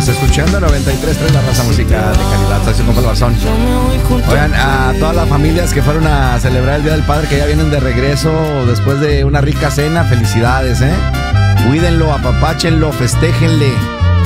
Estás escuchando 93.3 La Raza, música de calidad. Soy su compa el Barzón. Oigan, a todas las familias que fueron a celebrar el Día del Padre, que ya vienen de regreso después de una rica cena, felicidades, ¿eh? Cuídenlo, apapáchenlo, festéjenle.